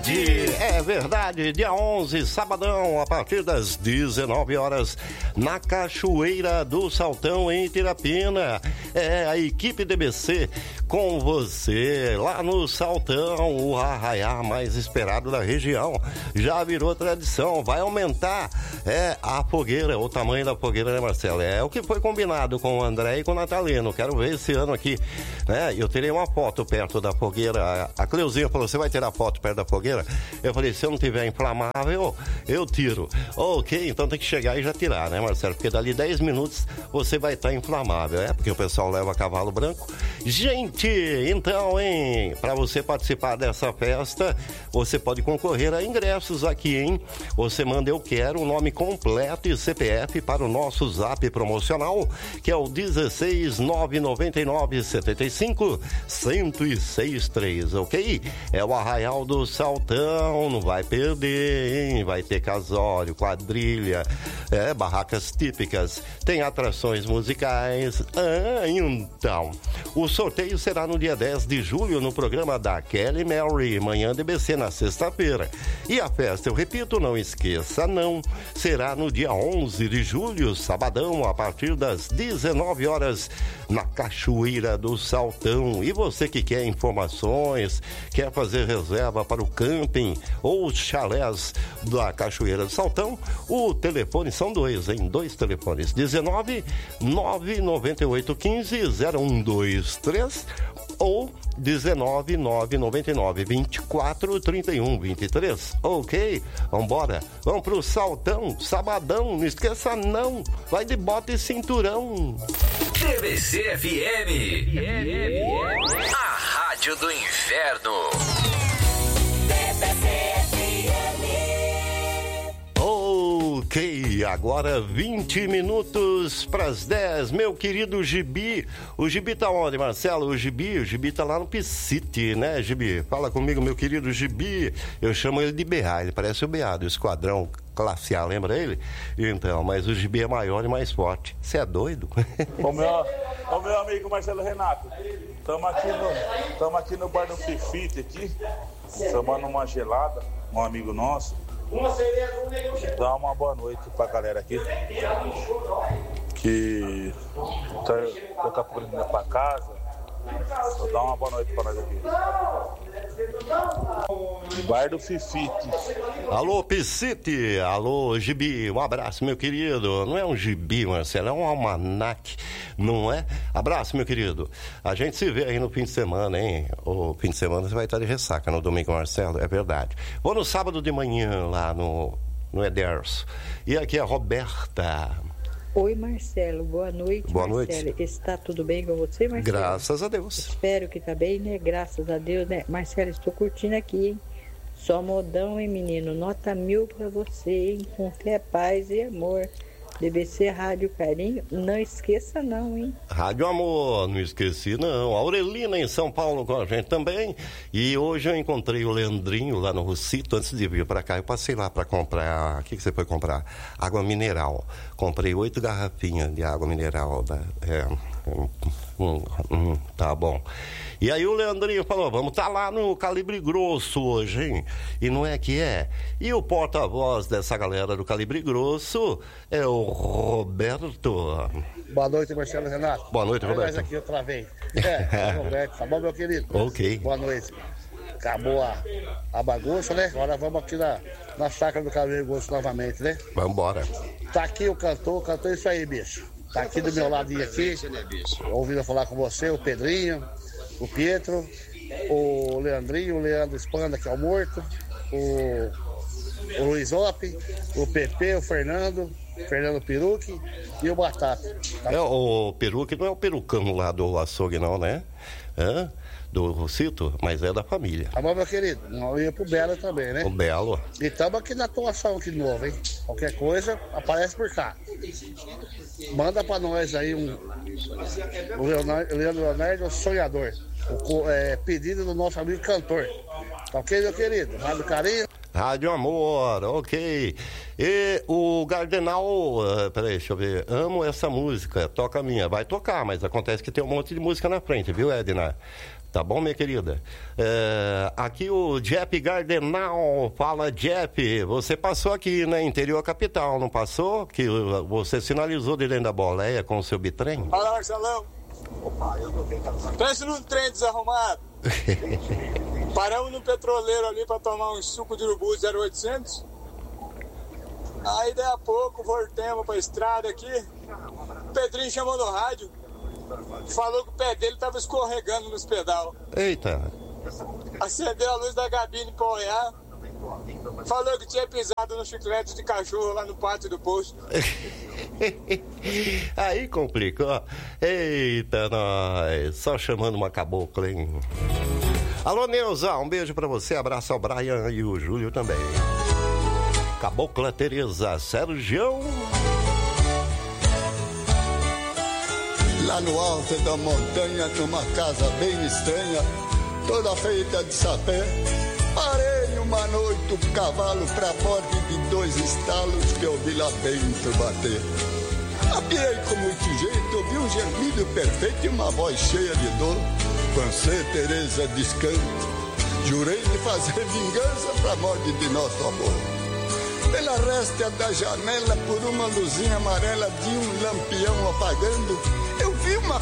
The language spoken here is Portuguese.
verdade, dia 11, sabadão, a partir das 19 horas, na Cachoeira do Saltão, em Tirapina. É a equipe DBC com você, lá no Saltão, o arraiá mais esperado da região. Já virou tradição, vai aumentar a fogueira, o tamanho da fogueira, né, Marcelo? É o que foi combinado com o André e com o Natalino. Quero ver esse ano aqui, né? Eu terei uma foto perto da fogueira. A Cleuzinha falou, você vai tirar foto perto da fogueira? Eu falei, se eu não tiver inflamável, eu tiro. Ok, então tem que chegar e já tirar, né, Marcelo? Porque dali 10 minutos você vai estar inflamável. É porque o pessoal leva cavalo branco. Gente, então, hein? Para você participar dessa festa, você pode concorrer a ingressos aqui, hein? Você manda eu quero, o nome completo e CPF para o nosso zap promocional, que é o 1699975-1063, ok? É o Arraial do Saltão, não vai perder, hein? Vai ter casório, quadrilha, barracas típicas, tem atrações musicais. Então, o sorteio será no dia 10 de julho no programa da Kelly Mary, Manhã DBC, na sexta-feira. E a festa, eu repito, não esqueça, não, será no dia 11 de julho, sabadão, a partir das 19 horas, na Cachoeira do Saltão. E você que quer informações, quer fazer reserva para o camping ou os chalés da Cachoeira do Saltão, o telefone são dois, hein? Dois telefones, 19 998 15 0123 ou 19 999 24 31 23. Ok? Vambora, vamos pro Saltão, sabadão, não esqueça não, vai de bota e cinturão. DBC FM, a rádio do inferno. Ok, agora 20 minutos para as 10, meu querido Gibi. O Gibi tá onde, Marcelo? O Gibi tá lá no Piscite, né, Gibi? Fala comigo, meu querido Gibi. Eu chamo ele de BA, ele parece o BA do Esquadrão Classe A, lembra ele? Então, mas o Gibi é maior e mais forte. Você é doido? Ô meu amigo Marcelo Renato, estamos aqui no bar do Fifite aqui, tomando uma gelada, um amigo nosso. Dá uma boa noite pra galera aqui que tá indo pra casa. Dá uma boa noite pra nós aqui. Bar do Fifite. Alô, Piscite, alô, Gibi, um abraço, meu querido. Não é um gibi, Marcelo, é um almanaque, não é? Abraço, meu querido. A gente se vê aí no fim de semana, hein? O fim de semana você vai estar de ressaca no domingo, Marcelo, é verdade. Vou no sábado de manhã lá no Ederso. E aqui é a Roberta. Oi, Marcelo, boa noite. Boa Marcelo. noite. Está tudo bem com você, Marcelo? Graças a Deus. Espero que tá bem, né? Graças a Deus, né? Marcelo, estou curtindo aqui, hein? Só modão, hein, menino? Nota 1000 pra você, hein? Com fé, paz e amor. DBC Rádio Carinho, não esqueça não, hein? Rádio Amor, não esqueci não. A Aurelina em São Paulo com a gente também. E hoje eu encontrei o Leandrinho lá no Rocito. Antes de vir pra cá, eu passei lá pra comprar. O que você foi comprar? Água mineral. Comprei 8 garrafinhas de água mineral. Tá bom. E aí o Leandrinho falou, vamos tá lá no Calibre Grosso hoje, hein? E não é que é? E o porta-voz dessa galera do Calibre Grosso é o Roberto. Boa noite, Marcelo Renato. Boa noite, Roberto. Nós aqui outra vez. Roberto, tá bom, meu querido? Ok. Boa noite. Acabou a bagunça, né? Agora vamos aqui na chácara do Calibre Grosso novamente, né? Vamos embora. Tá aqui o cantor isso aí, bicho. Tá aqui do meu ladinho aqui, ouvindo falar com você, o Pedrinho, o Pietro, o Leandrinho, o Leandro Espanda, que é o morto, o Luiz Ope, o Pepe, o Fernando Peruque e o Batata. Tá? O Peruque não é o perucão lá do açougue não, né? Do Rocito, mas é da família. Tá bom, meu querido? Nós ia pro Belo também, né? O Belo. E estamos aqui na atuação aqui de novo, hein? Qualquer coisa, aparece por cá. Manda pra nós aí o Leonardo Sonhador. Pedido do nosso amigo cantor. Tá ok, meu querido? Rádio Carinho. Rádio Amor, ok. E o Gardenal, peraí, deixa eu ver. Amo essa música, toca a minha. Vai tocar, mas acontece que tem um monte de música na frente, viu, Edna? Tá bom, minha querida? Aqui o Jeff Gardenal. Fala, Jeff. Você passou aqui, né? Interior capital, não passou? Que você sinalizou de dentro da boleia com o seu bitrem? Fala, Marcelão. Pensa num trem desarrumado. Paramos no petroleiro ali pra tomar um suco de urubu 0800. Aí, daí a pouco, voltemos pra estrada aqui. O Pedrinho chamou no rádio. Falou que o pé dele tava escorregando nos pedal. Eita. Acendeu a luz da gabine pra olhar. Falou que tinha pisado no chiclete de cachorro lá no pátio do posto. Aí complicou. Eita, nós. Só chamando uma cabocla, hein? Alô, Neuza, um beijo pra você. Abraço ao Brian e o Júlio também. Cabocla Tereza, Sergião. Lá no alto da montanha, numa casa bem estranha, toda feita de sapé, parei uma noite o cavalo pra bordo de 2 estalos que eu vi lá dentro bater. Apiei com muito jeito, ouvi um gemido perfeito e uma voz cheia de dor. Você, Teresa, descanse, jurei de fazer vingança pra morte de nosso amor. Pela réstia da janela, por uma luzinha amarela de um lampião apagando, eu vi uma